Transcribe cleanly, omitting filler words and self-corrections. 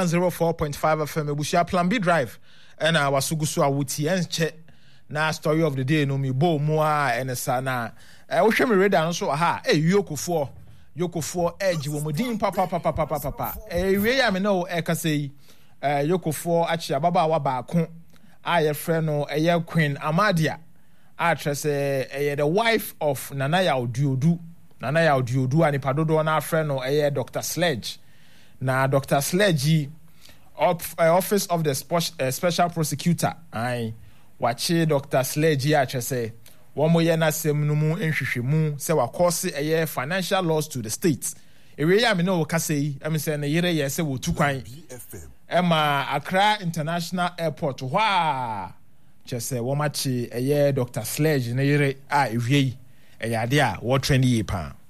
04.5 FM ebusia Plan B Drive and wasugusu awuti enche na story of the day no mi bo mu a enesa na wo hwe me radar no so ha Yokofo edge wo modin papa we ya me no ekasei Yokofo achi ababa wa baako a ye frɛ no eye Queen Amadia a trese the wife of Nanaya Odiodu ani padodo na frɛ no eye Dr. Sledge na Dr. Sledge office of the special prosecutor ai wache Dr. Sledge a trese womo ye na sem no mu nhwehwemu se wakose eye financial loss to the state ewe ya me no kasei em se ne yere ye se wotu kwan ema Accra International Airport hwa chese womache eye Dr. Sledge ne yere a ewie eye ade a wo trend yi pa